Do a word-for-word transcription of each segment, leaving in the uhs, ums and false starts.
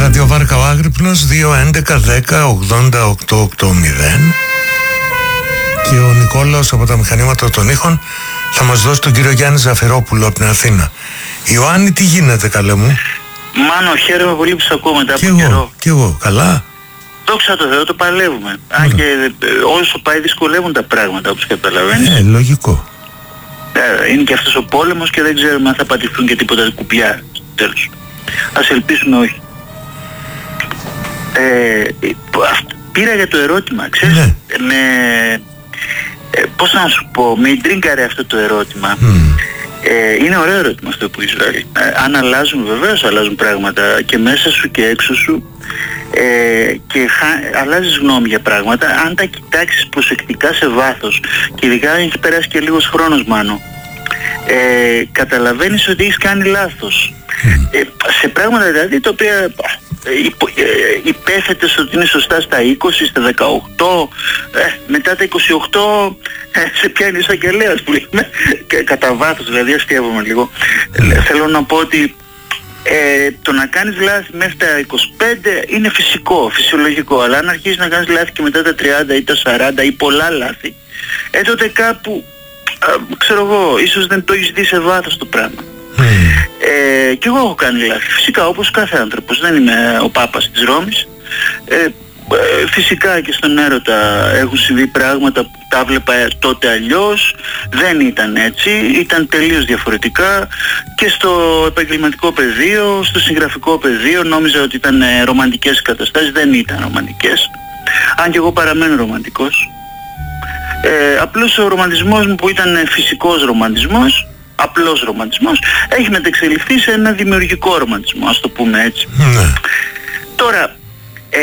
Ραδιοβάρκα ο Άγρυπνος δύο έντεκα δέκα ογδόντα οκτώ ογδόντα. Και ο Νικόλαος από τα μηχανήματα των ήχων θα μας δώσει τον κύριο Γιάννη Ζαφυρόπουλο από την Αθήνα. Ιωάννη, τι γίνεται, καλέ μου? Μάνο, χαίρομαι πολύ που σ' ακούω μετά και από εγώ, καιρό. Κι εγώ, καλά. Δόξα τω Θεώ, το παλεύουμε. Αν και ε, όσο πάει δυσκολεύουν τα πράγματα, όπως καταλαβαίνεις. Ε, λογικό. Ε, είναι και αυτός ο πόλεμος και δεν ξέρουμε αν θα πατηθούν και τίποτα κουμπιά. Τέλος. Ας ελπίσουμε όχι. Ε, πήρα για το ερώτημα, ξέρεις, ναι. με, ε, πώς να σου πω, με ιντρίγκαρε αυτό το ερώτημα. Mm. Ε, είναι ωραίο ερώτημα αυτό που είσαι. Ε, αν αλλάζουν, βεβαίως αλλάζουν πράγματα και μέσα σου και έξω σου, ε, και χα, αλλάζεις γνώμη για πράγματα αν τα κοιτάξεις προσεκτικά σε βάθος, και ειδικά αν έχει περάσει και λίγος χρόνος, Μάνο, ε, καταλαβαίνεις ότι έχεις κάνει λάθος. Mm. Ε, σε πράγματα δηλαδή τα οποία υπο, ε, υπέθετες ότι είναι σωστά στα είκοσι, στα δεκαοκτώ, ε, μετά τα είκοσι οκτώ ε, σε πιάνει σαν κελέας που λέμε, κατά βάθος δηλαδή, αστείευομαι λίγο. Mm. Θέλω να πω ότι ε, το να κάνεις λάθη μέχρι τα είκοσι πέντε είναι φυσικό, φυσιολογικό, αλλά αν αρχίσεις να κάνεις λάθη και μετά τα τριάντα ή τα σαράντα ή πολλά λάθη, ε, τότε κάπου ε, ξέρω εγώ, ίσως δεν το έχεις δει σε βάθος το πράγμα. Mm. Ε, και εγώ έχω κάνει λάθη, φυσικά, όπως κάθε άνθρωπος, δεν είμαι ο Πάπας της Ρώμης. ε, ε, Φυσικά και στον έρωτα έχουν συμβεί πράγματα που τα βλέπα τότε αλλιώς, δεν ήταν έτσι, ήταν τελείως διαφορετικά. Και στο επαγγελματικό πεδίο, στο συγγραφικό πεδίο νόμιζα ότι ήταν ρομαντικές καταστάσεις, δεν ήταν ρομαντικές, αν και εγώ παραμένω ρομαντικός. ε, Απλώς ο ρομαντισμός μου, που ήταν φυσικός ρομαντισμός, απλός ρομαντισμός, έχει μετεξελιχθεί σε ένα δημιουργικό ρομαντισμό, ας το πούμε έτσι. Ναι. Τώρα, ε,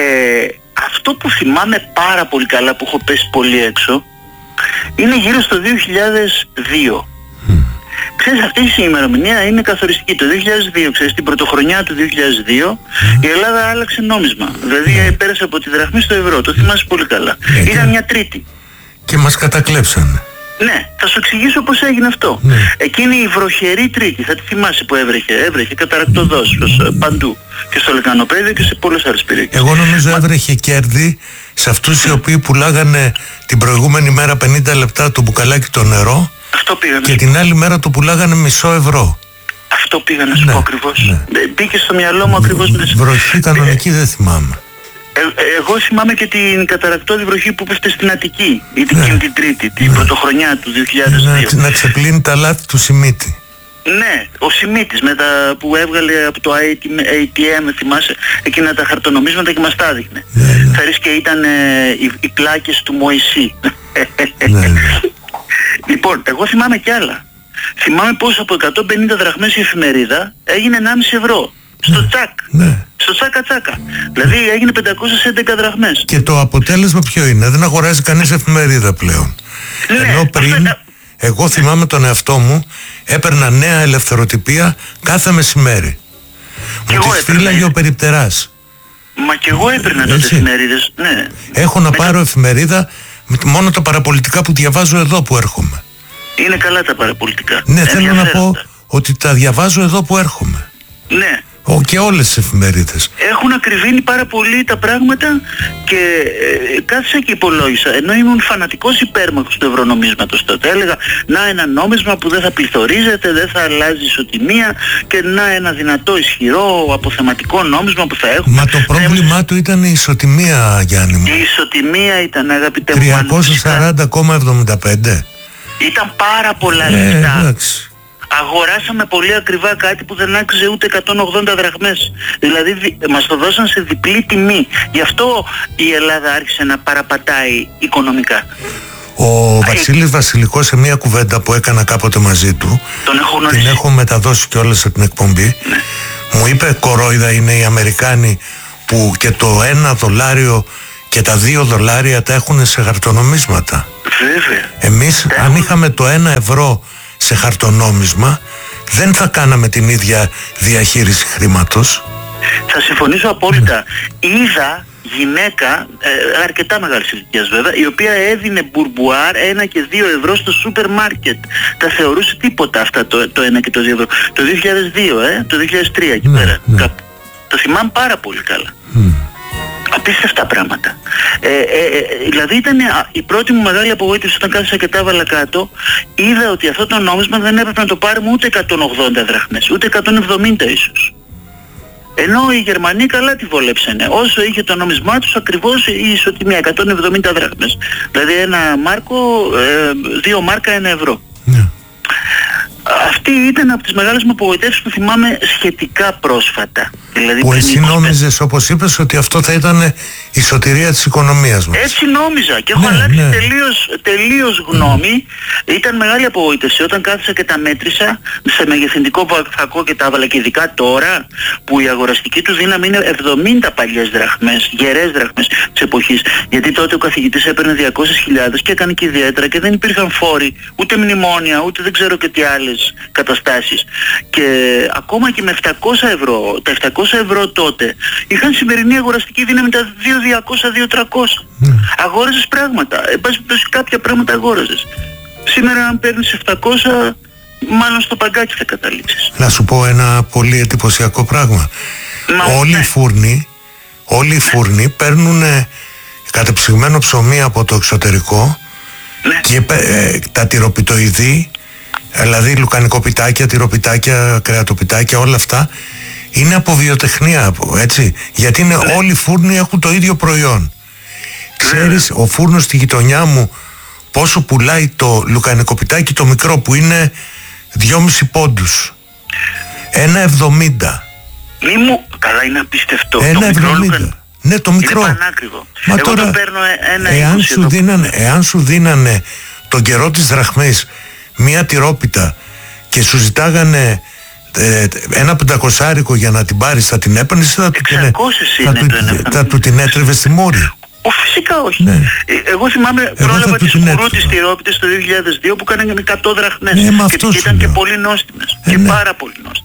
αυτό που θυμάμαι πάρα πολύ καλά, που έχω πέσει πολύ έξω, είναι γύρω στο δύο χιλιάδες δύο. Mm. Ξέρεις, αυτή η ημερομηνία είναι καθοριστική. Το δύο χιλιάδες δύο, ξέρεις, την πρωτοχρονιά του δύο χιλιάδες δύο, mm. η Ελλάδα άλλαξε νόμισμα. Δηλαδή mm. πέρασε από τη δραχμή στο ευρώ, το θυμάσαι πολύ καλά. Mm. Ήταν μια Τρίτη. Και μας κατακλέψανε. Ναι, θα σου εξηγήσω πώς έγινε αυτό. Ναι. Εκείνη η βροχερή Τρίτη, θα τη θυμάσαι, που έβρεχε, έβρεχε καταρακτοδόσφος παντού. Και στο Λεκανοπέδιο και σε πολλές άλλες περιοχές. Εγώ νομίζω Μα... έβρεχε κέρδη σε αυτούς οι οποίοι πουλάγανε την προηγούμενη μέρα πενήντα λεπτά το μπουκαλάκι το νερό. Αυτό πήγανε. Και την άλλη μέρα το πουλάγανε μισό ευρώ. Αυτό πήγα να σου ναι, πω ακριβώς. Ναι. Μπήκε στο μυαλό μου ακριβώς. Βροχή κανονική δεν θυμάμαι. Ε, εγώ θυμάμαι και την καταρακτώδη βροχή που πέφτει στην Αττική, ή την, ναι. την Τρίτη, την ναι. πρωτοχρονιά του δύο χιλιάδες δύο. Να, να ξεπλύνει τα λάθη του Σιμίτη. Ναι, ο Σιμίτης με τα, που έβγαλε από το έι τι εμ, θυμάσαι, εκείνα τα χαρτονομίσματα και μας τα έδειχνε. Ναι, ναι. Φέρεις και ήταν ε, οι, οι πλάκες του Μωυσή. Ναι, ναι. Λοιπόν, εγώ θυμάμαι κι άλλα. Θυμάμαι πως από εκατόν πενήντα δραχμές η εφημερίδα έγινε ενάμιση ευρώ. Στο ναι, τσακ. Ναι. Στο τσάκα τσάκα. Δηλαδή έγινε πεντακόσιες έντεκα δραχμές. Και το αποτέλεσμα ποιο είναι? Δεν αγοράζει κανείς εφημερίδα πλέον. Ναι, ενώ πριν, αυτά... εγώ θυμάμαι τον εαυτό μου, έπαιρνα νέα ελευθεροτυπία κάθε μεσημέρι. Μου τις φύλαγε ο περιπτεράς. Μα και εγώ έπαιρνα τότε εφημερίδες. Ναι. Έχω να Μετά... πάρω εφημερίδα μόνο τα παραπολιτικά που διαβάζω εδώ που έρχομαι. Είναι καλά τα παραπολιτικά. Ναι, θέλω να πω ότι τα διαβάζω εδώ που έρχομαι. Ναι. Ο, και όλες τις εφημερίδες. Έχουν ακριβήνει πάρα πολύ τα πράγματα και ε, κάθισα και υπολόγισα. Ενώ ήμουν φανατικός υπέρμαχος του ευρωνομίσματος τότε. Έλεγα να ένα νόμισμα που δεν θα πληθωρίζεται, δεν θα αλλάζει ισοτιμία, και να ένα δυνατό, ισχυρό, αποθεματικό νόμισμα που θα έχουμε. Μα το πρόβλημά ε, του ήταν η ισοτιμία, Γιάννη μου. Η ισοτιμία ήταν, αγαπητέ μου, τριακόσια σαράντα κόμμα εβδομήντα πέντε. Ήταν πάρα πολλά ε, λεφτά. Εντάξει. Αγοράσαμε πολύ ακριβά κάτι που δεν άξιζε ούτε εκατόν ογδόντα δραχμές. Δηλαδή δι, μας το δώσαν σε διπλή τιμή. Γι' αυτό η Ελλάδα άρχισε να παραπατάει οικονομικά. Ο Βασίλης Βασιλικός, σε μια κουβέντα που έκανα κάποτε μαζί του, τον έχω γνωρίσει, την έχω μεταδώσει κιόλας σε την εκπομπή, ναι. Μου είπε, κορόιδα είναι οι Αμερικάνοι που και το ένα δολάριο και τα δύο δολάρια τα έχουν σε χαρτονομίσματα. Βέβαια. Εμείς Έχουν... αν είχαμε το ένα ευρώ σε χαρτονόμισμα, δεν θα κάναμε την ίδια διαχείριση χρήματος. Θα συμφωνήσω απόλυτα. Mm. Είδα γυναίκα, ε, αρκετά μεγάλης ηλικίας βέβαια, η οποία έδινε μπουρμπουάρ ένα και δύο ευρώ στο σούπερ μάρκετ. Τα θεωρούσε τίποτα αυτά το, το ένα και το δύο ευρώ. Το δύο χιλιάδες δύο, ε, το δύο χιλιάδες τρία εκεί ναι, πέρα. Ναι. Κάπου. Το θυμάμαι πάρα πολύ καλά. Mm. Απίστευτα πράγματα. Ε, ε, ε, δηλαδή ήταν η πρώτη μου μεγάλη απογοήτευση όταν κάθισα και τα έβαλα κάτω. Είδα ότι αυτό το νόμισμα δεν έπρεπε να το πάρουμε ούτε εκατόν ογδόντα δραχμές, ούτε εκατόν εβδομήντα ίσως. Ενώ οι Γερμανοί καλά τη βολέψανε. Όσο είχε το νόμισμά τους, ακριβώς η ισοτιμία, εκατόν εβδομήντα δραχμές. Δηλαδή ένα μάρκο, ε, δύο μάρκα, ένα ευρώ. Yeah. Αυτή ήταν από τις μεγάλες μου απογοητεύσεις που θυμάμαι σχετικά πρόσφατα. Δηλαδή που εσύ νόμιζες, όπως είπες, ότι αυτό θα ήταν η σωτηρία της οικονομίας μας. Έτσι νόμιζα και έχω ναι, αλλάξει ναι. τελείως, τελείως γνώμη. Mm. Ήταν μεγάλη απογοήτευση όταν κάθισα και τα μέτρησα σε μεγεθυντικό φακό και τα έβαλα, και ειδικά τώρα που η αγοραστική του δύναμη είναι εβδομήντα παλιές δραχμές, γερές δραχμές της εποχής. Γιατί τότε ο καθηγητής έπαιρνε διακόσιες χιλιάδες και έκανε και ιδιαίτερα και δεν υπήρχαν φόροι, ούτε μνημόνια, ούτε δεν ξέρω και τι άλλες καταστάσεις. Και ακόμα και με επτακόσια ευρώ, τα επτακόσια ευρώ τότε είχαν σημερινή αγοραστική δύναμη τα δύο χιλιάδες διακόσια με δύο χιλιάδες τριακόσια. Mm. Αγόραζες πράγματα, εν πάση περιπτώσει κάποια πράγματα αγόραζες. Σήμερα αν παίρνεις επτακόσια, μάλλον στο παγκάκι θα καταλήξεις. Να σου πω ένα πολύ εντυπωσιακό πράγμα. Μα, όλοι, ναι. οι φούρνοι, όλοι οι φούρνοι παίρνουν κατεψυγμένο ψωμί από το εξωτερικό, ναι. και ε, τα τυροπιτοειδή, δηλαδή λουκανικοπιτάκια, τυροπιτάκια, κρεατοπιτάκια, όλα αυτά είναι από βιοτεχνία, έτσι, γιατί είναι ναι. όλοι οι φούρνοι έχουν το ίδιο προϊόν. Ξέρεις, ναι. ο φούρνος στη γειτονιά μου πόσο πουλάει το λουκανικοπιτάκι το μικρό, που είναι δυόμισι πόντους? Ένα εβδομήντα. Μη μου, καλά, είναι απίστευτο. Ένα εβδομήντα. Ναι, το μικρό. Είναι πανάκριβο. Μα εγώ τώρα, το παίρνω ένα εάν σου, δίνανε, εάν σου δίνανε τον καιρό της δραχμής μία τυρόπιτα και σου ζητάγανε ε, ένα πεντακοσάρικο για να την πάρεις, θα την έπαιρνες, θα, του την, θα, του, θα του την έτρεβες στη μόρη? Ο, φυσικά όχι. Ναι. Εγώ θυμάμαι, εγώ πρόλαβα τις κουρούτες τυρόπιτες το δύο χιλιάδες δύο που κάνανε εκατό δραχμές, ναι, και, και ήταν και πολύ νόστιμες, ε, και ναι. πάρα πολύ νόστιμες.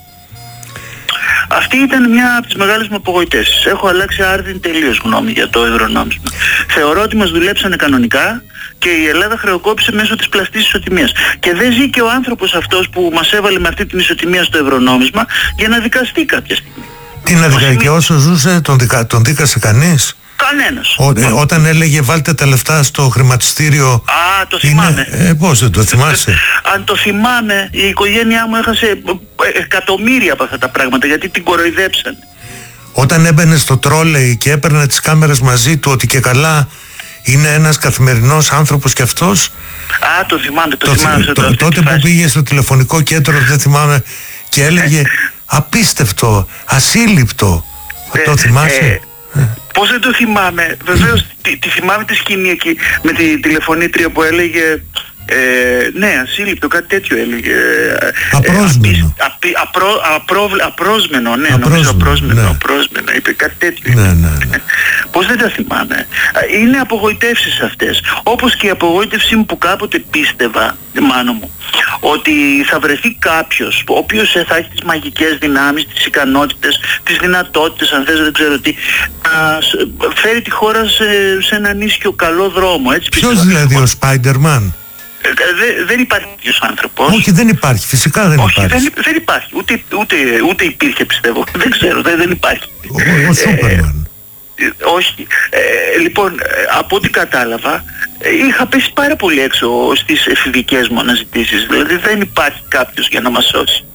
Αυτή ήταν μια από τις μεγάλες μου απογοητεύσεις. Έχω αλλάξει άρδιν τελείως γνώμη για το ευρωνόμισμα. Θεωρώ ότι μας δουλέψανε κανονικά και η Ελλάδα χρεοκόπησε μέσω της πλαστής ισοτιμίας. Και δεν ζει και ο άνθρωπος αυτός που μας έβαλε με αυτή την ισοτιμία στο ευρωνόμισμα για να δικαστεί κάποια στιγμή. Τι να δικαστεί? Και όσο ζούσε τον, δικα, τον δίκασε κανείς? Κανένας. Ο, ε, όταν έλεγε βάλτε τα λεφτά στο χρηματιστήριο. Α, το θυμάμαι. Είναι, ε, πώς δεν το θυμάσαι? Αν το θυμάμαι, η οικογένειά μου έχασε εκατομμύρια από αυτά τα πράγματα γιατί την κοροϊδέψανε. Όταν έμπαινε στο τρόλεϊ και έπαιρνε τις κάμερες μαζί του, ότι και καλά είναι ένας καθημερινός άνθρωπος κι αυτός. Α, το θυμάμαι, το, το θυμάμαι. Το, το, τότε που πήγε στο τηλεφωνικό κέντρο, δεν θυμάμαι, και έλεγε απίστευτο, ασύλληπτο. Ε, το θυμάσαι? Ε, ε. Πώς δεν το θυμάμαι? Βεβαίως τη, τη θυμάμαι τη σκηνή εκεί με τη τηλεφωνήτρια που έλεγε ε, ναι, ασύλληπτο, κάτι τέτοιο έλεγε. Απρόσμενο. Ε, απί, απρό, απρό, απρόσμενο, ναι, απρόσμενο, νομίζω απρόσμενο, ναι. απρόσμενο, είπε κάτι τέτοιο. Ναι, ναι, ναι. Πώς δεν τα θυμάμαι? Είναι απογοητεύσεις αυτές. Όπως και η απογοήτευσή μου που κάποτε πίστευα, Μάνο μου, ότι θα βρεθεί κάποιος ο οποίος θα έχει τις μαγικές δυνάμεις, τις ικανότητες, τις δυνατότητες, αν θες, δεν ξέρω τι, να φέρει τη χώρα σε, σε έναν ίσιο καλό δρόμο. Έτσι, ποιος δηλαδή? Ο Spider-Man? Δε, δεν υπάρχει τέτοιος άνθρωπος. Όχι, δεν υπάρχει, φυσικά δεν Όχι, υπάρχει. Δεν, δεν υπάρχει, ούτε, ούτε, ούτε υπήρχε, πιστεύω. Δεν ξέρω, δεν, δεν υπάρχει. Ο, ο Σούπερμαν. Ε, όχι. Ε, λοιπόν, από ό,τι κατάλαβα, είχα πέσει πάρα πολύ έξω στις εφηβικές μου αναζητήσεις. Δηλαδή δεν υπάρχει κάποιος για να μας σώσει.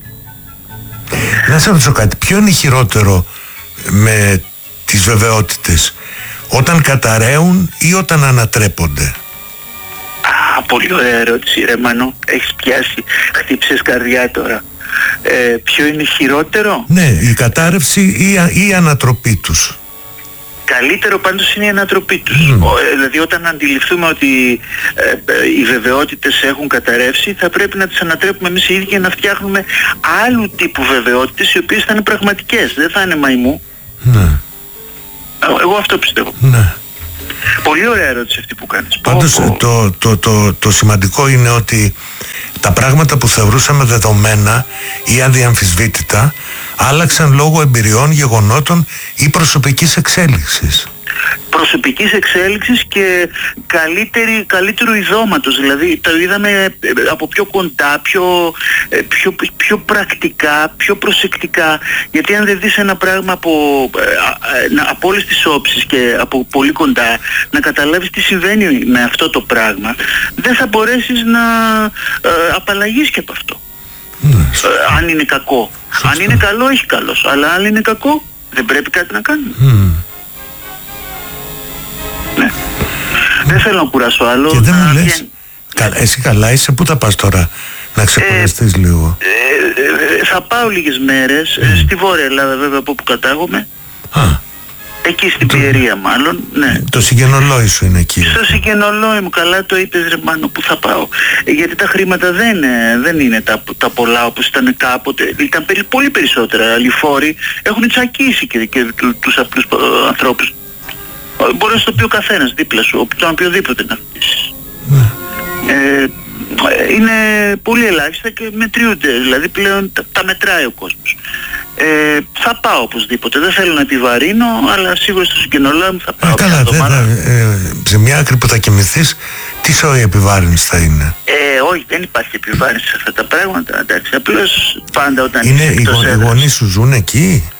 Να σε ρωτήσω κάτι. Ποιο είναι χειρότερο με τις βεβαιότητες? Όταν καταραίουν ή όταν ανατρέπονται? Α, πολύ ωραία ερώτηση, ρε Μανώ. Έχεις πιάσει, χτύψες καρδιά τώρα. Ε, ποιο είναι χειρότερο? Ναι, η κατάρρευση ή, ή η ανατροπή τους. Καλύτερο πάντως είναι η ανατροπή τους. Mm. Ο, δηλαδή όταν αντιληφθούμε ότι ε, ε, οι βεβαιότητες έχουν καταρρεύσει, θα πρέπει να τις ανατρέπουμε εμείς οι ίδιοι και να φτιάχνουμε άλλου τύπου βεβαιότητες, οι οποίες θα είναι πραγματικές, δεν θα είναι μαϊμού. Ναι. Εγώ αυτό πιστεύω. Ναι. Πολύ ωραία ερώτηση αυτή που κάνεις. Πάντως πω, πω. Το, το, το, το σημαντικό είναι ότι τα πράγματα που θεωρούσαμε δεδομένα ή αδιαμφισβήτητα άλλαξαν λόγω εμπειριών, γεγονότων ή προσωπικής εξέλιξης. προσωπικής εξέλιξης και καλύτερη, καλύτερου ειδώματος. Δηλαδή το είδαμε από πιο κοντά, πιο, πιο, πιο πρακτικά, πιο προσεκτικά. Γιατί αν δεν δεις ένα πράγμα από, από όλες τις όψεις και από πολύ κοντά, να καταλάβεις τι συμβαίνει με αυτό το πράγμα, δεν θα μπορέσεις να ε, απαλλαγείς και από αυτό. Mm. Ε, αν είναι κακό. Σωστά. Αν είναι καλό, έχει καλός. Αλλά αν είναι κακό, δεν πρέπει κάτι να κάνουμε. Mm. Ναι. Δεν θέλω να κουράσω άλλο. Και δεν μου λες, και... κα, εσύ καλά είσαι, πού θα πας τώρα να ξεκουραστείς ε, λίγο? Ε, ε, θα πάω λίγες μέρες, mm. στη Βόρεια Ελλάδα βέβαια, από όπου κατάγομαι. Α. Εκεί στην το... Πιερία μάλλον, ναι. Το Συγγενολόι σου είναι εκεί. Στο Συγγενολόι μου, καλά το είπες ρε Μάνο, που θα πάω. Ε, γιατί τα χρήματα δεν, δεν είναι τα, τα πολλά όπως ήταν κάποτε. Ήταν περι, πολύ περισσότερα. Οι φόροι έχουν τσακίσει και, και τους απλούς ανθρώπους. Μπορεί να στο πει ο καθένας δίπλα σου, τον οποιοδήποτε να φτύσεις. Ναι. Ε, είναι πολύ ελάχιστα και μετριούνται. Δηλαδή πλέον τα, τα μετράει ο κόσμος. Ε, θα πάω οπωσδήποτε. Δεν θέλω να επιβαρύνω, αλλά σίγουρα στο Συγγενολόι μου θα πάω. Ε, καλά, δε, δε, ε, σε μια άκρη που θα κοιμηθείς, τι σοϊ επιβάρυνση θα είναι? Ε, όχι, δεν υπάρχει επιβάρυνση σε αυτά τα πράγματα. Εντάξει, απλώς πάντα όταν είναι οι γο, γονείς σου ζουν εκεί?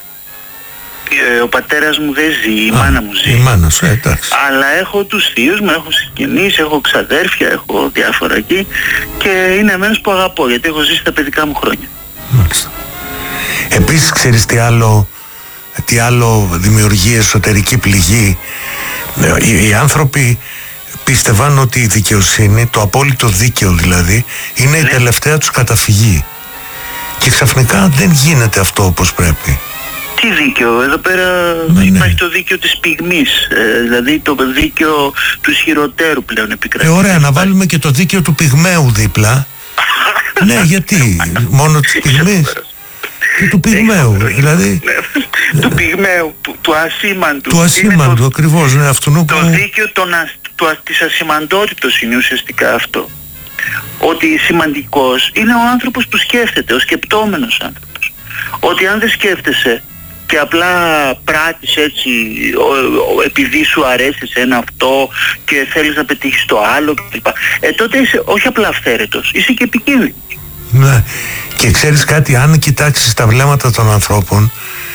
Ε, ο πατέρας μου δεν ζει, η Α, μάνα μου ζει. Η μάνα σου, εντάξει. Αλλά έχω τους θείους μου, έχω συγγενείς, έχω ξαδέρφια, έχω διάφορα εκεί και είναι εμένος που αγαπώ, γιατί έχω ζήσει τα παιδικά μου χρόνια. Μάλιστα. Επίσης ξέρεις τι άλλο, τι άλλο δημιουργεί εσωτερική πληγή? Οι, οι άνθρωποι πίστευαν ότι η δικαιοσύνη, το απόλυτο δίκαιο δηλαδή, είναι ναι. η τελευταία τους καταφυγή. Και ξαφνικά δεν γίνεται αυτό όπως πρέπει. Τι δίκαιο? Εδώ πέρα ναι, υπάρχει ναι. το δίκαιο της πυγμής, ε, δηλαδή το δίκαιο του ισχυροτέρου πλέον επικρατεί. Ε, ωραία, να βάλουμε και το δίκαιο του πυγμαίου δίπλα. Ναι, γιατί μόνο της πυγμής? Και του πυγμαίου, δηλαδή. Ναι. του πυγμαίου, του, του ασήμαντου. Του ασήμαντου, ακριβώς, ναι, αυτού που... Το δίκαιο των, του, της ασημαντότητος είναι ουσιαστικά αυτό. Ότι σημαντικός είναι ο άνθρωπος που σκέφτεται, ο σκεπτόμενος άνθρωπος. Ότι αν δεν σκέφτεσαι και απλά πράττεις έτσι ο, ο, επειδή σου αρέσει ένα αυτό και θέλεις να πετύχεις το άλλο κλπ. Ε, τότε είσαι όχι απλά αυθαίρετος, είσαι και επικίνδυνος. Ναι. Και ξέρεις κάτι, αν κοιτάξεις τα βλέμματα των ανθρώπων,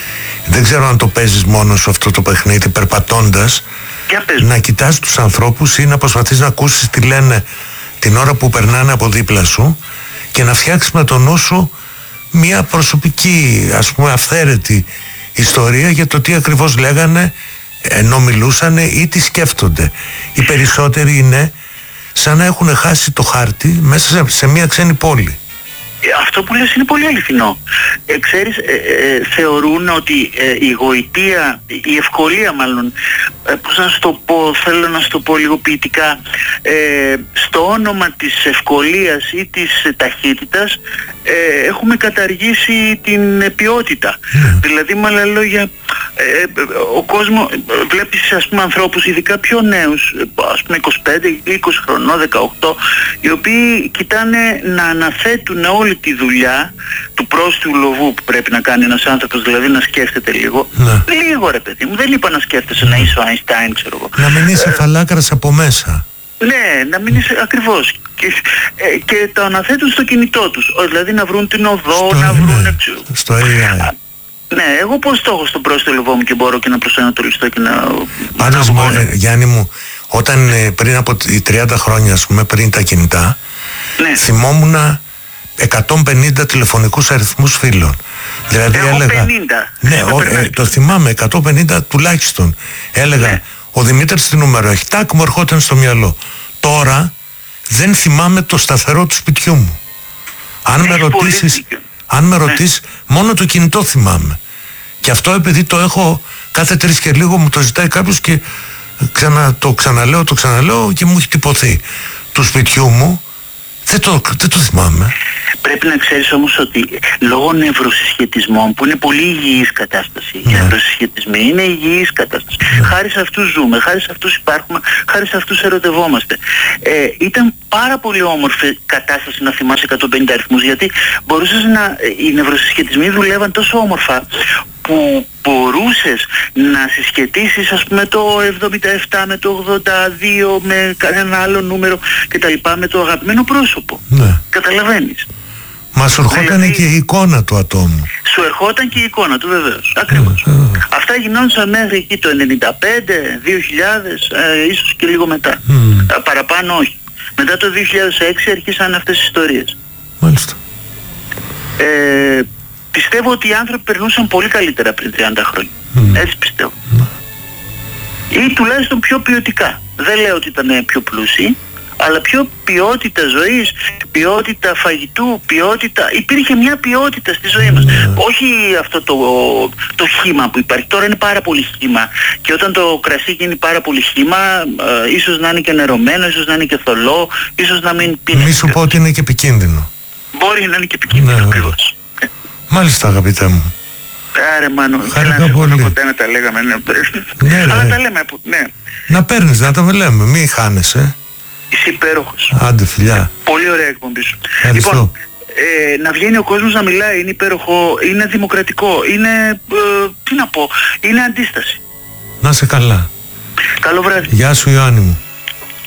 δεν ξέρω αν το παίζεις μόνο σου αυτό το παιχνίδι περπατώντας, να κοιτάς τους ανθρώπους ή να προσπαθείς να ακούσεις τι λένε την ώρα που περνάνε από δίπλα σου και να φτιάξεις με το νου σου μια προσωπική, ας πούμε αυθαίρετη ιστορία για το τι ακριβώς λέγανε ενώ μιλούσανε ή τι σκέφτονται. Οι περισσότεροι είναι σαν να έχουν χάσει το χάρτη μέσα σε μια ξένη πόλη. Αυτό που λες είναι πολύ αληθινό. Ε, ξέρεις, ε, ε, θεωρούν ότι ε, η γοητεία, η ευκολία μάλλον, ε, πώς να σου το πω, θέλω να σου το πω λίγο ποιητικά, ε, στο όνομα της ευκολίας ή της ε, ταχύτητας ε, έχουμε καταργήσει την ποιότητα. Mm. Δηλαδή με άλλα λόγια, ε, ο κόσμος, βλέπεις ας πούμε ανθρώπους ειδικά πιο νέους, ας πούμε είκοσι πέντε είκοσι χρονών, δεκαοκτώ, οι οποίοι κοιτάνε να αναθέτουν όλη τη δουλειά του πρόστιου λοβού που πρέπει να κάνει ένας άνθρωπος, δηλαδή να σκέφτεται λίγο. Ναι. Λίγο ρε παιδί μου, δεν είπα να σκέφτεσαι ναι. να είσαι ο Αϊνστάιν, ξέρω εγώ. Να μην είσαι ε, φαλάκρας από μέσα. Ναι, να μην είσαι ακριβώς. Και, ε, και το αναθέτουν στο κινητό τους. Δηλαδή να βρουν την οδό, στο, να βρουν... Ναι, στο έι άι. Α, ναι, εγώ πώς το έχω στο πρόστιο λοβό μου και μπορώ και να προσανατολιστώ και να... Πάντως, να ε, Γιάννη μου, όταν ε, πριν από τριάντα χρόνια, ας πούμε, πριν τα κινητά, ναι. θυμόμουνα εκατόν πενήντα τηλεφωνικούς αριθμούς φίλων. Δηλαδή Εγώ έλεγα... πενήντα. Ναι, ο, ε, το θυμάμαι, εκατόν πενήντα τουλάχιστον. Έλεγα, ναι. ο Δημήτρης τι νούμερο έχει, τάκ, μου ερχόταν στο μυαλό. Τώρα δεν θυμάμαι το σταθερό του σπιτιού μου. Αν Έχεις με ρωτήσεις, αν με ρωτήσεις ναι. μόνο το κινητό θυμάμαι. Και αυτό επειδή το έχω κάθε τρεις και λίγο μου το ζητάει κάποιος και ξανα, το ξαναλέω, το ξαναλέω και μου έχει τυπωθεί. Του σπιτιού μου Δεν το, δεν το θυμάμαι. Πρέπει να ξέρεις όμως ότι λόγω νευροσυσχετισμών που είναι πολύ υγιής κατάσταση, ναι. οι νευροσυσχετισμοί είναι υγιής κατάσταση. Ναι. Χάρη σε αυτούς ζούμε, χάρη σε αυτούς υπάρχουμε, χάρη σε αυτούς ερωτευόμαστε. Ε, ήταν πάρα πολύ όμορφη κατάσταση να θυμάσαι εκατόν πενήντα αριθμούς, γιατί μπορούσες να... οι νευροσυσχετισμοί δουλεύαν τόσο όμορφα που μπορούσες να συσχετίσεις, ας πούμε, το εβδομήντα επτά με το ογδόντα δύο, με κανένα άλλο νούμερο κτλ, με το αγαπημένο πρόσωπο. Ναι. Καταλαβαίνεις. Μα σου ερχόταν δηλαδή, και η εικόνα του ατόμου. Σου ερχόταν και η εικόνα του, βεβαίως. Ακριβώς. Yeah, yeah. Αυτά γινόντουσαν μέχρι εκεί το ενενήντα πέντε, δύο χιλιάδες, ε, ίσως και λίγο μετά. Mm. Ε, παραπάνω όχι. Μετά το δύο χιλιάδες έξι αρχίσαν αυτές τις ιστορίες. Μάλιστα. Ε, πιστεύω ότι οι άνθρωποι περνούσαν πολύ καλύτερα πριν τριάντα χρόνια. Mm. Έτσι πιστεύω. Mm. Ή τουλάχιστον πιο ποιοτικά. Δεν λέω ότι ήταν πιο πλούσιοι, αλλά πιο ποιότητα ζωής, ποιότητα φαγητού, ποιότητα... Υπήρχε μια ποιότητα στη ζωή μας. Mm. Όχι αυτό το, το χύμα που υπάρχει. Τώρα είναι πάρα πολύ χύμα. Και όταν το κρασί γίνει πάρα πολύ χύμα, ε, ίσως να είναι και νερωμένο, ίσως να είναι και θολό, ίσως να μην πίνει. Μη σου πω ότι είναι και επικίνδυνο. Μπορεί να είναι και επικίνδυνο, ναι, ακριβώς. Μάλιστα, αγαπητέ μου. Άρα, Μάνο, χάρηκα πολύ. Ποτέ να τα λέγαμε, ναι. Ναι, αλλά τα λέμε, ναι. Να παίρνεις, να τα λέμε, μην χάνεσαι. Είσαι υπέροχος. Άντε, φιλιά. Πολύ ωραία εκπομπή σου. Ευχαριστώ. Λοιπόν, ε, να βγαίνει ο κόσμος να μιλάει, είναι υπέροχο, είναι δημοκρατικό, είναι, ε, τι να πω, είναι αντίσταση. Να σε καλά. Καλό βράδυ. Γεια σου, Ιωάννη μου.